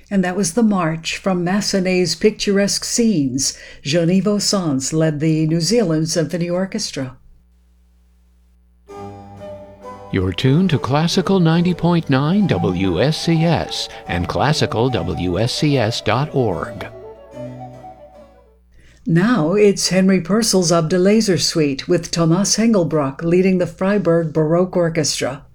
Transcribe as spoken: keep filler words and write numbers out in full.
And that was the march from Massenet's picturesque scenes. Jean-Yves Sans led the New Zealand Symphony Orchestra. You're tuned to Classical ninety point nine W S C S and classical W S C S dot org. Now it's Henry Purcell's Ab de Laser Suite with Thomas Engelbrock leading the Freiburg Baroque Orchestra.